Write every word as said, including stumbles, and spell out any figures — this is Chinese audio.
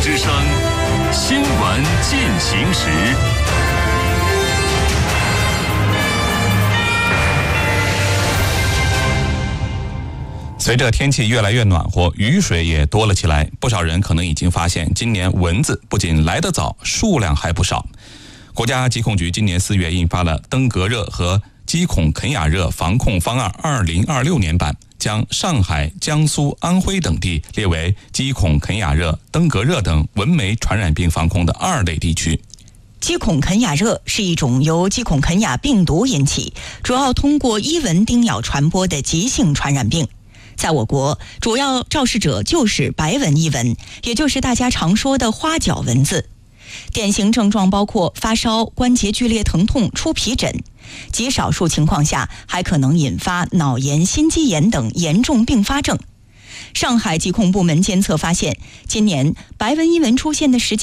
之声新闻进行时。 随着天气越来越暖和，雨水也多了起来，不少人可能已经发现，今年蚊子不仅来得早，数量还不少。国家疾控局今年四月印发了登革热和鸡孔肯雅热防控方案二零二六年版，将上海、江苏、安徽等地列为鸡孔肯雅热、登革热等蚊媒传染病防控的二类地区。 鸡孔肯雅热是一种由鸡孔肯雅病毒引起，主要通过伊蚊叮咬传播的急性传染病。在我国，主要肇事者就是白纹伊蚊，也就是大家常说的花脚蚊子。典型症状包括发烧、关节剧烈疼痛、出皮疹，极少数情况下还可能引发脑炎、心肌炎等严重并发症。上海疾控部门监测发现，今年白纹伊蚊出现的时间